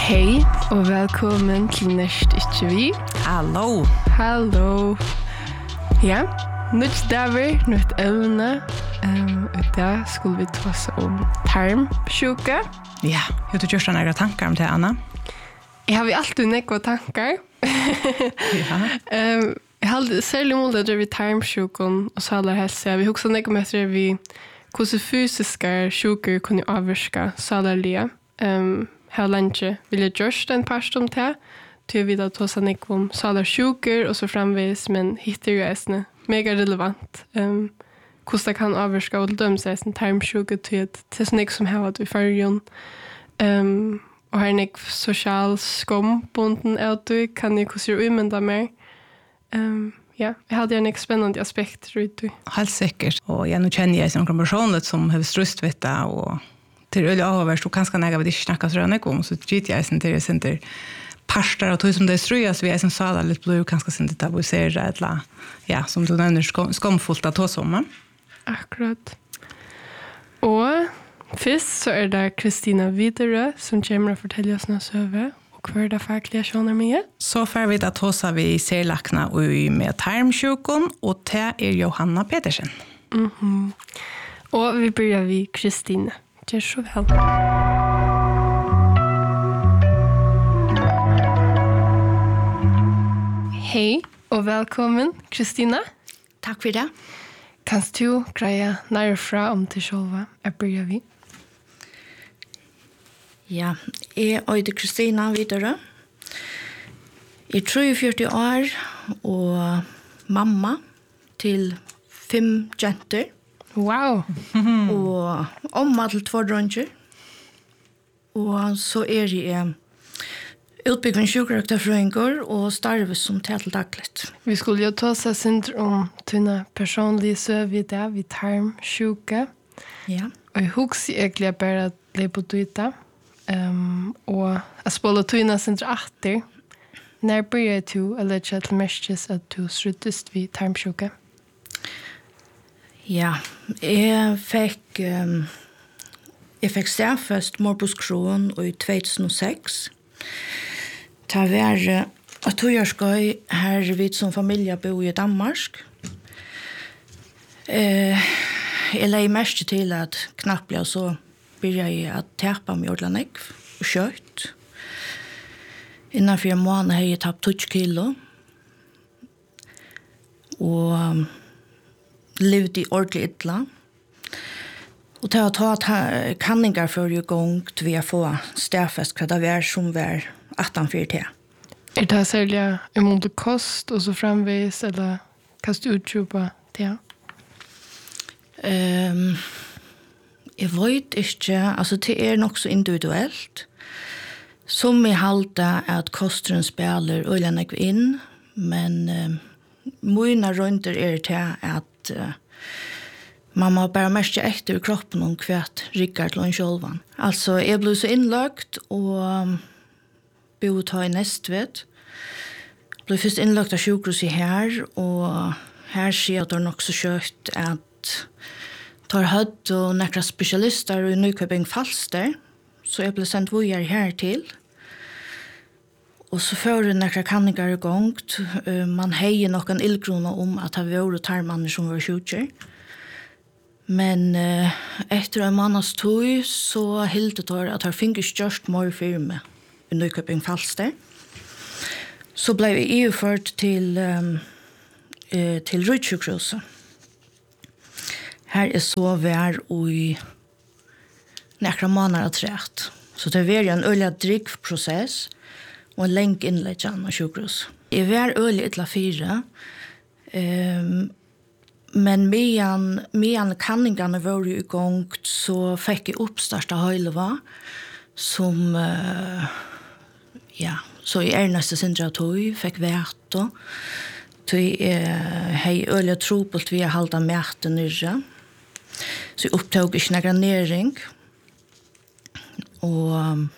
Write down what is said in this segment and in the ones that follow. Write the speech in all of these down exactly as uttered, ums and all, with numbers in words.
Hej och välkommen till Näst Ikke Vi. Hallå. Hallå. Ja, nytt dagar, nytt ämne. Um, och där skulle vi ta oss om tarmsjuka. Ja, jag tror just några tankar om det, Anna. Jag har vi alltid några tankar. Ja. um, jag hade särskilt mål att vi tarmsjukan och så alla hälsa. Vi också några med vi hur fysiska sjukor kunde avvärska så alla lia. Um, Her lenge vil jeg gjøre en parst om det, til vi da tog seg ikke om saler sjuker og så fremvis, men hittar jo eisene mega relevant. Um, hvordan det kan avvarska og dømme seg en tarmsjuke til til sånn ikke som her at vi følger. Um, og her er ikke sosial skombunden av du, kan jeg hvordan gjøre umynda mer. Um, ja, jeg hadde en ikke spennende aspekt, tror du. Helt sikkert. Og jeg nå kjenner jeg som personligt som har strustvitta og till öl avvärst och kanske näga vi inte snacka så röna om så gick jag sen till det center pastor och som det ströjas vi är som sa lite blå kanske sen det tabuisera eller ja som du nämner skom, skomfullt att ta som. Akkurat. Och först så är det Kristina Vidare som kommer att fortälja oss något över och hur det faktiskt är med. Så får vi att ta oss vi ser lackna och med tarmsjukon och det är Johanna Petersen. Mhm. Och vi börjar vid Kristina. Det är så väl. Hej och välkommen, Kristina. Tack för det. Kan du greja närfra om till själva? Jag börjar vi. Ja, jag heter Kristina Vidare. Jag är treogfyrtio år och mamma till fem jenter. Wow. Og omma til två dronjer. Og så er jeg utbyggven sjukrøkterfrøyngår og starve som til dagligt. Vi skulle jo ta oss synd om dina personlige søv i det, vi tarmsjuka. Ja. Og jeg husker egentlig bare at det på dyta. Um, og jeg spåler dina synd atter. Når börjar du eller til mestjes at du struttest vi tarmsjuka? Ja, jeg fikk, um, jeg fikk stedfest morbus Crohn i två tusen och sex. Det var at to år skøy her vi som familie bo i Danmark. Uh, jeg legger mest til at knappt ble så begynte jeg å tepe meg ordentlig og kjøtt. Innenfor en måned har jeg tapt tolv kilo. Og um, levde i ordentlig ytla. Og til å ta kanningar for en gang til vi få stedfest hva det var som var attan fyrtio. Er det særlig imot kost og så framvis, eller hva du utkjøper det? Um, jeg vet ikke, altså det er nok så individuelt. Som jeg halte at kostren spiller øyne inn, men um, mine runder er til at uh, man må bare mest ekte i kroppen om hvert rigger til en sjølvan. Altså, jeg ble så innlagt og um, bo ta i Nestved. Ble først innlagt av sjukhuset her, og her sier det nok så kjøtt at tar hødd og nekra spesialister i Nykøbing Falster, så jeg ble sendt vujer her til. Og så før nekra kanningar i gongt, uh, man heier nok en ildgrona om at det var tarmanner som var sjukjer. Men uh, etter en mannas tog så hildet det at det finnes størst mer firme i Nykøbing Falster. Så ble vi iført til, um, uh, til Rydtsjukhuset. Her er så vær og i nekra måneder trett. Så det var en øyelig drikkprosess og en lenk innleggen av sjukhus. Jeg var øyelig ytla fire, um, men medan, medan kanningene var i gang, så fikk jeg oppstart av høyleva, som, uh, ja, så i erneste sindra tog, fikk vært, så jeg har øyelig tropelt vi har halda mæten nere, så jeg opptog ikke nægra næring, og um,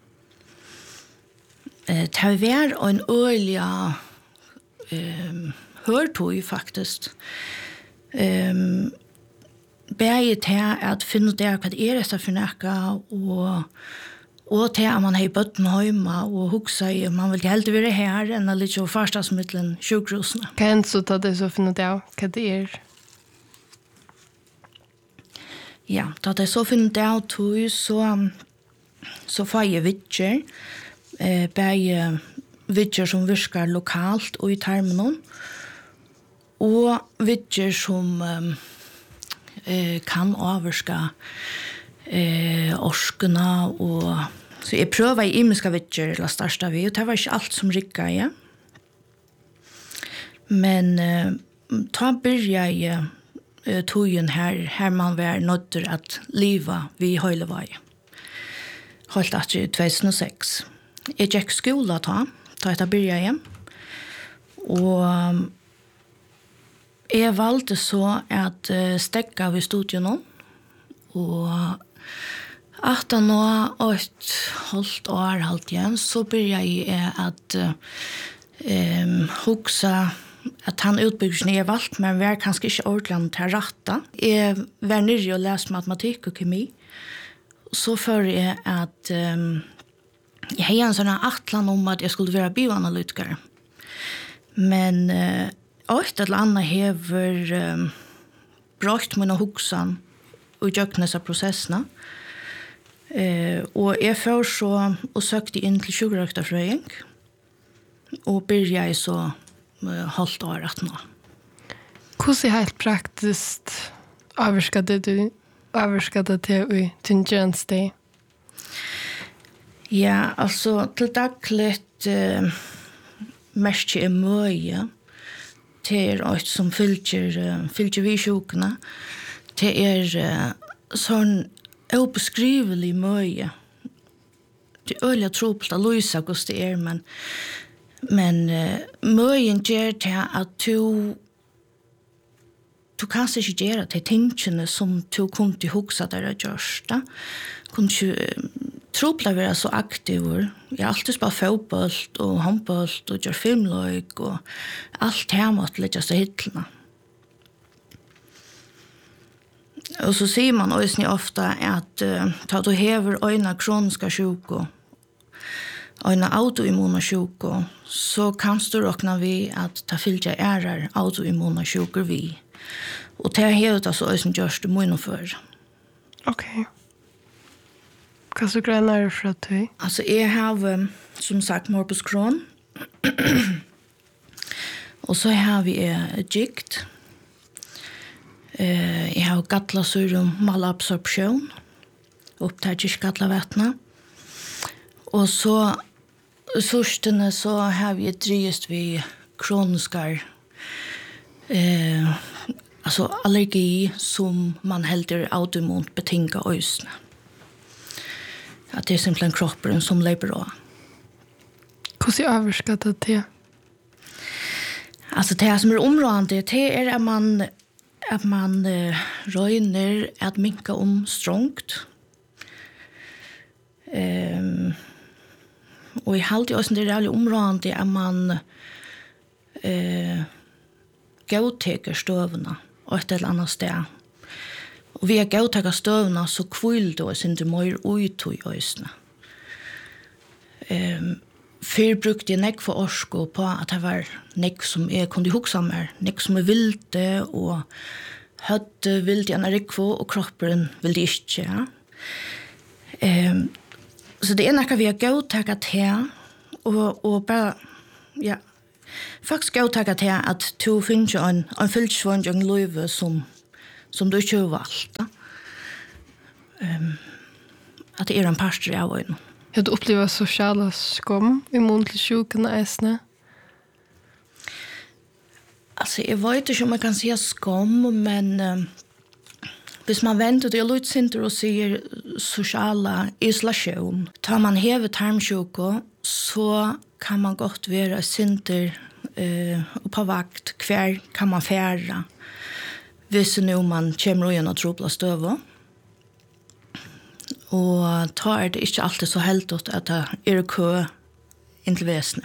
det var en øyelig um, hørtog faktisk. Um, Begge til at finne ut hva det er etter for nækka, og Og til at man har bøtten hjemme og huksa i, man vil helt være her enn litt av farstasmiddelen sjukrosene. Hva er det så tatt det så finner det av? Hva det er? Ja, da det så finner det av tog, så, så får jeg vidger, eh, bare vidger som virker lokalt og i terminen, og vidger som eh, kan avvirke eh, orskene og så jeg prøver i imiska vidger eller største vi, og det var ikke alt som rikket jeg. Men eh, ta begynner jeg eh, togen her, her man var nødt til at livet vi høyde vei. Holdt at i to tusen og seks. Jeg gikk skola ta, ta etter begynner jeg. Og jeg valgte så at uh, stekka ved studien nå, og at nå et halvt år halvt igjen, så begynner jeg at uh, um, huksa at han utbyggelsen er valgt, men vi er kanskje ikke ordentlig til å rette. Jeg var nere og leste matematikk og kemi, så før jeg at um, jeg hadde en sånn atlan om at jeg skulle være bioanalytiker. Men uh, ett eller annet hever um, brakt mine hoksan og gjøkken disse prosessene. Uh, og jeg før så og søkte inn til sjukrøkterfrøying, og begynte jeg så uh, halvt år at nå. Hvordan er helt praktisk avvirket det du avvirket det til i tjenesteg? Ja, altså til daglig uh, mest er mye til er som fylker, uh, fylker vi sjukene. Det er uh, sånn ubeskrivelig mye. Det er øyelig tropelt å løse hvordan det er, men, men uh, mye gjør til at du du kan ikke gjøre til tingene som du kunne huske der er gjørst. Kunne ikke tropelig være så aktiv. Jeg har alltid spalt fotboll og håndboll og gjør filmløyk og alt her måtte litt så hittelene. Og så sier man også ofte at uh, da du hever øyne kroniske sjuko, øyne autoimmune sjuko, så kan du råkne vi at det fylker ærer autoimmune sjuker vi. Og det hever det så også gjørs det mye for. Ok. Hva så greiner du fra til? Altså, jeg har, som sagt, morbus Crohn. Og så har vi uh, gikt. Uh, jeg har gatlasørum malabsorpsjon, opptatt ikke gatlavettene. Og så, sørstene, så har vi drivest vi kroniskar, uh, altså allergi som man helder autoimmunt betinget øysene. At det er simpelthen kroppen som lever av. Hvordan er avvirket det til? Altså, det som er områdende, det er at man at man uh, røyner at minka om strongt. Um, og i halvdig også det er veldig områdende at man uh, gauteker støvene og et eller annet sted. Og vi har gauteker støvene så kvill det oss ikke mer ut i øsene. Um, Før brukte jeg nekk for orsko på at det var nekk som jeg kunne hukse mer, nekk som er vilde, og høtte vilde jeg rikvo, og kroppen vilde ikke. Ja. Um, så det er nekk vi har gautakket til, og, og bare, ja, faktisk gautakket til at du finner en, en fylsvånd og en løyve som, som du ikke har valgt. Um, at det er en parster av øynene. Har du opplevd sosiale skom i mån til sjukene eisene? Altså, jeg vet ikke om jeg kan si skom, men uh, hvis man venter til litt sinter og sier sosiale isolasjon, tar man hevet tarmsjuke, så kan man godt være sinter uh, og på vakt. Hver kan man fære hvis nå man kommer igjen og trobler støvet. Og ta er det ikke alltid så heldigt at det er kø inn til vesene.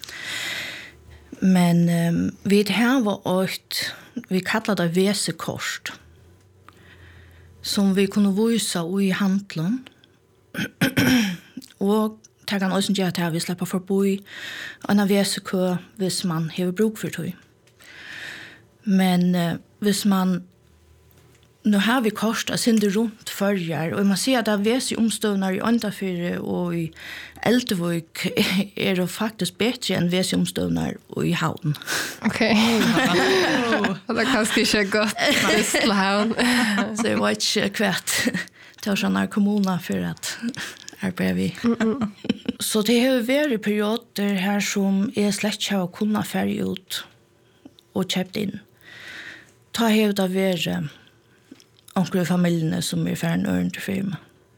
Men um, vi har vært, vi kallar det vesekort, som vi kunne vise i handelen. Og det kan også gjøre at vi slipper forbi en av vesekø hvis man har bruk for tog. Men uh, hvis man nu har vi kost att synda runt förjar och man ser att det är så omstövnar i Andafyr och i Eldvik är det faktiskt bättre än vi omstövnar i Havn. Okej. Och det kanske inte är gott just till Havn. Så det var inte kvärt till sådana kommuner för att arbeta vi. Så det har varit perioder här som är släkt har kunnat färja ut och köpt in. Ta har det varit onkel familjerna som är för en örnd firma.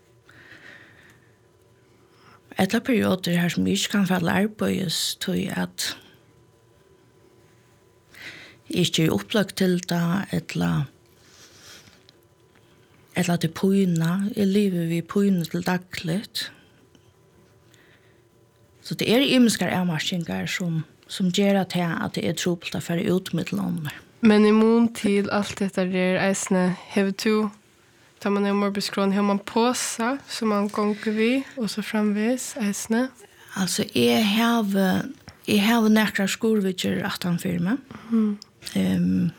Ett perioder här som inte kan falla arbetsgivs tror jag att inte är upplagt till det eller eller till pojna i livet vi pojna till dagligt. Så det är imskar avmarskingar som som gör att det är tropligt att föra ut med landet. Men i mån till allt detta är eisne have to tar man en morbidskron har man påsa som man gånger vid och så framvis eisne. Alltså jag har jag har några skolvidger att han firma. Mm. Ehm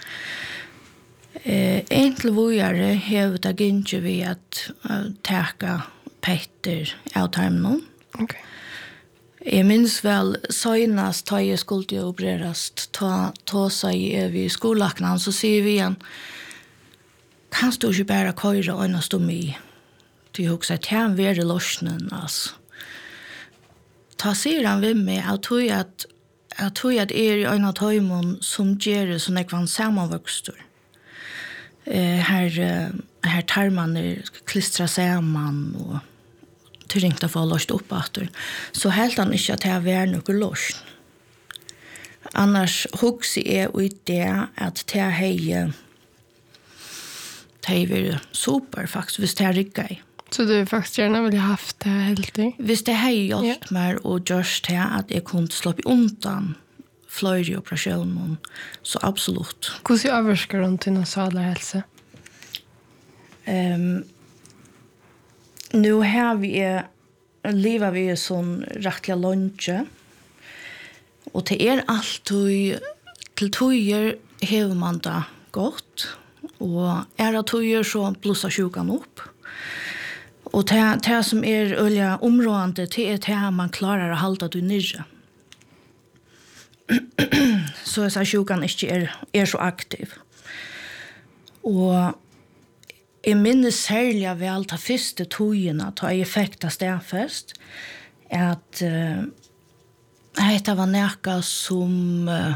eh enkel vojare har det inte vi att uh, täcka Petter out time nu. Okej. Okay. Jeg minns vel søgnast ta jeg skulle opererast ta, ta seg vi skolakna så sier vi igjen kan du ikke bare køyre og øynast om i du husker at han være løsnen altså. Ta sier han ved meg jeg tror at jeg tror at er i øynene tøymon som gjør som jeg var sammenvokster eh, her, her tarmene klistra sammen og till ringt att få lust upp åter så helt han inte att det är något lust annars huxi är ut det att det är det är super faktiskt visst det rigga så du faktiskt gärna vill ha haft det helt det visst det har gjort mer och just det att jag kunde släppa undan flöjde operationen så absolut hur ser överskar runt i nasala hälsa ehm nu har vi lever vi som rättliga lunche och det är allt till tojer har man det gott och är det tojer så plussar sjukan upp och det, det som är olja områdande det är det man klarar att hålla det nere så är sjukan inte är, är så aktiv och jeg minnes særlig vel ta første togene ta effekta stedfest at uh, dette var nækka som uh,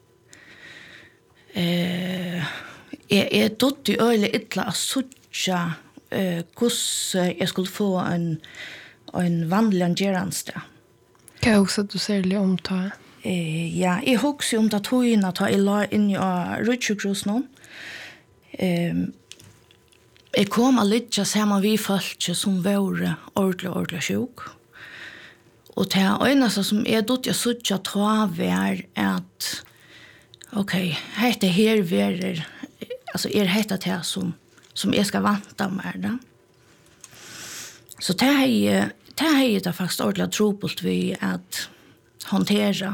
uh, jeg er dødt i øyelig ytla at suttja uh, hvordan jeg skulle få en, en vanlig angeranste. Hva er også du særlig omta? Uh, ja, jeg husker om ta togene ta jeg la inn i Rutschukros nå. Um, Jeg kom litt sammen vi folk som var ordentlig, ordentlig sjuk. Og det eneste som er dødt jeg sutt jeg ta var at ok, hette her verer altså er hette det som, som jeg skal vante med det. Så det er det er faktisk ordentlig trobult vi at håndtere.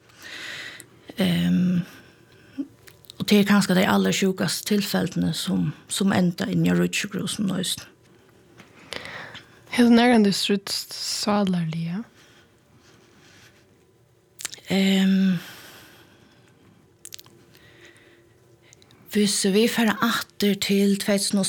Um, Och det är kanske de allra sjukaste tillfällena som, som ända in i Rutschukrosen nøyst. Hur närande strutt svalarliga? Um, hvis vi får atter til tjugo